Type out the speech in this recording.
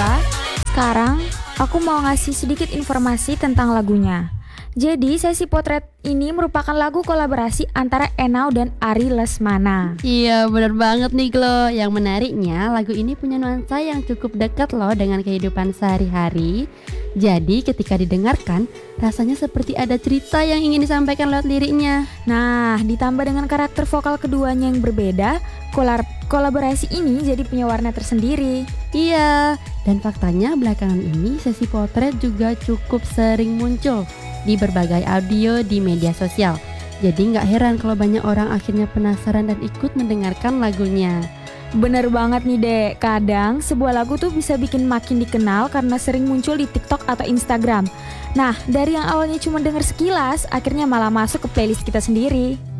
Sekarang aku mau ngasih sedikit informasi tentang lagunya. Jadi sesi potret ini merupakan lagu kolaborasi antara Enau dan Ari Lesmana. Iya bener banget nih Glo. Yang menariknya lagu ini punya nuansa yang cukup dekat loh dengan kehidupan sehari-hari. Jadi ketika didengarkan rasanya seperti ada cerita yang ingin disampaikan lewat liriknya. Nah, ditambah dengan karakter vokal keduanya yang berbeda, kolaborasi ini jadi punya warna tersendiri. Iya, dan faktanya belakangan ini sesi potret juga cukup sering muncul di berbagai audio di media sosial. Jadi gak heran kalau banyak orang akhirnya penasaran dan ikut mendengarkan lagunya. Bener banget nih Dek, kadang sebuah lagu tuh bisa bikin makin dikenal karena sering muncul di TikTok atau Instagram. Nah, dari yang awalnya cuma denger sekilas, akhirnya malah masuk ke playlist kita sendiri.